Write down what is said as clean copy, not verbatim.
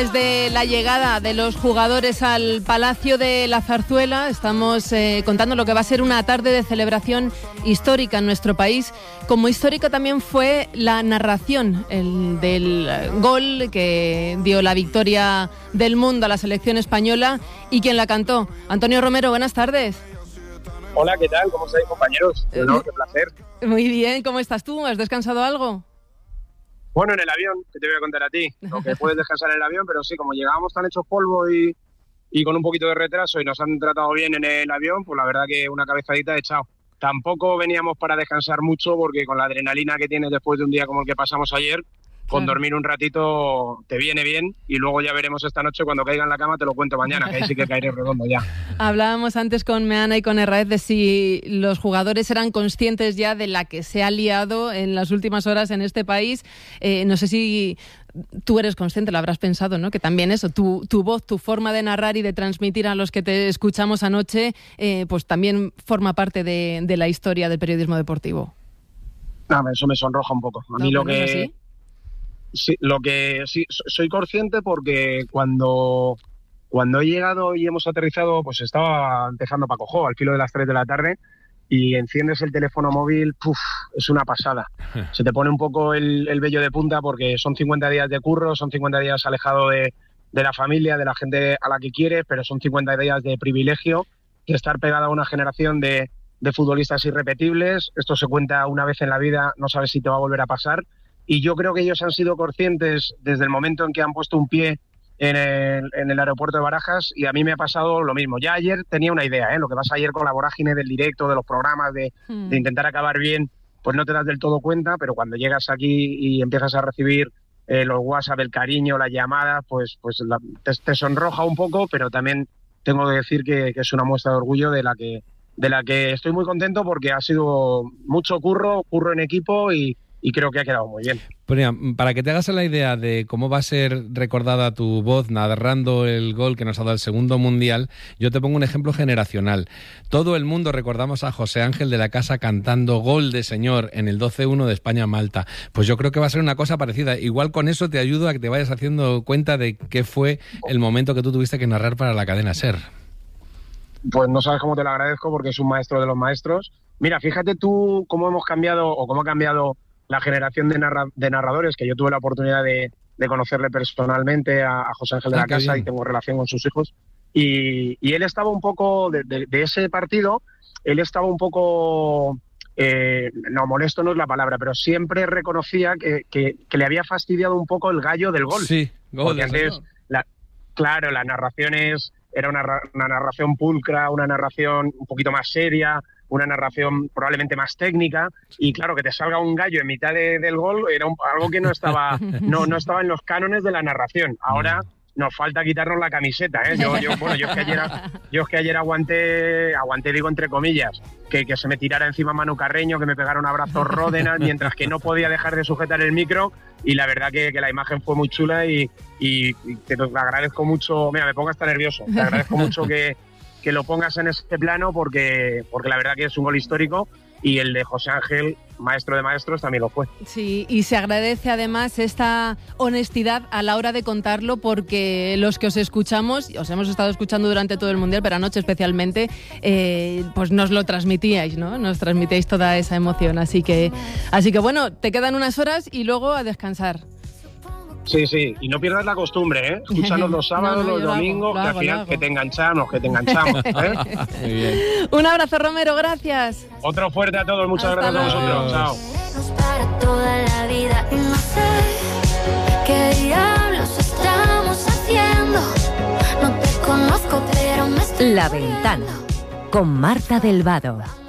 Desde la llegada de los jugadores al Palacio de la Zarzuela estamos contando lo que va a ser una tarde de celebración histórica en nuestro país. Como histórica también fue la narración del gol que dio la victoria del mundo a la selección española y quien la cantó. Antonio Romero, buenas tardes. Hola, ¿qué tal? ¿Cómo estáis, compañeros? Qué placer. Muy bien, ¿cómo estás tú? ¿Has descansado algo? Bueno, en el avión, que te voy a contar a ti, lo que puedes descansar en el avión, pero sí, como llegábamos tan hechos polvo y con un poquito de retraso y nos han tratado bien en el avión, pues la verdad que una cabezadita he echado. Tampoco veníamos para descansar mucho porque con la adrenalina que tienes después de un día como el que pasamos ayer, con dormir un ratito te viene bien y luego ya veremos esta noche cuando caiga en la cama, te lo cuento mañana, que ahí sí que caeré redondo ya. Hablábamos antes con Meana y con Herráez de si los jugadores eran conscientes ya de la que se ha liado en las últimas horas en este país. No sé si tú eres consciente, lo habrás pensado, ¿no? Que también eso, tu voz, tu forma de narrar y de transmitir a los que te escuchamos anoche, pues también forma parte de la historia del periodismo deportivo. No, eso me sonroja un poco. A mí lo que... Sí, soy consciente porque cuando he llegado y hemos aterrizado, pues estaba empezando Paco Jo al filo de las 3 de la tarde y enciendes el teléfono móvil, es una pasada. Se te pone un poco el vello de punta porque son 50 días de curro, son 50 días alejado de la familia, de la gente a la que quieres, pero son 50 días de privilegio, de estar pegada a una generación de futbolistas irrepetibles. Esto se cuenta una vez en la vida, no sabes si te va a volver a pasar. Y yo creo que ellos han sido conscientes desde el momento en que han puesto un pie en el aeropuerto de Barajas y a mí me ha pasado lo mismo. Ya ayer tenía una idea, lo que pasa ayer con la vorágine del directo, de los programas, de intentar acabar bien, pues no te das del todo cuenta, pero cuando llegas aquí y empiezas a recibir los WhatsApp, el cariño, las llamadas, pues te sonroja un poco, pero también tengo que decir que es una muestra de orgullo de la que estoy muy contento porque ha sido mucho curro en equipo y creo que ha quedado muy bien. Pues mira, para que te hagas la idea de cómo va a ser recordada tu voz narrando el gol que nos ha dado el segundo mundial, yo te pongo un ejemplo generacional. Todo el mundo recordamos a José Ángel de la Casa cantando Gol de Señor en el 12-1 de España-Malta. Pues yo creo que va a ser una cosa parecida. Igual con eso te ayudo a que te vayas haciendo cuenta de qué fue el momento que tú tuviste que narrar para la cadena SER. Pues no sabes cómo te lo agradezco porque es un maestro de los maestros. Mira, fíjate tú cómo hemos cambiado o cómo ha cambiado la generación de narradores, que yo tuve la oportunidad de conocerle personalmente a José Ángel de la Casa y tengo relación con sus hijos. Y él estaba un poco, de ese partido, él estaba un poco, no, molesto no es la palabra, pero siempre reconocía que le había fastidiado un poco el gallo del gol. Sí, gol. Porque antes, la narración era una narración pulcra, una narración un poquito más seria, una narración probablemente más técnica, y claro, que te salga un gallo en mitad del gol era algo que no estaba en los cánones de la narración. Ahora nos falta quitarnos la camiseta, ¿eh? Yo es que ayer aguanté, digo entre comillas, que se me tirara encima Manu Carreño, que me pegara un abrazo Ródenas, mientras que no podía dejar de sujetar el micro, y la verdad que la imagen fue muy chula y te lo agradezco mucho. Mira, me pongo hasta nervioso, te agradezco mucho que lo pongas en este plano porque la verdad que es un gol histórico y el de José Ángel, maestro de maestros, también lo fue. Sí, y se agradece además esta honestidad a la hora de contarlo porque los que os escuchamos, os hemos estado escuchando durante todo el Mundial, pero anoche especialmente, pues nos lo transmitíais, ¿no? Nos transmitíais toda esa emoción, así que bueno, te quedan unas horas y luego a descansar. Sí, y no pierdas la costumbre, ¿eh? Escúchanos los sábados, los domingos, que al final que te enganchamos, ¿eh? Muy bien. Un abrazo, Romero, gracias. Otro fuerte a todos, muchas gracias a vosotros. Chao. Para toda la vida, no sé qué diablos estamos haciendo. No te conozco, pero me estoy La Ventana, con Marta del Vado.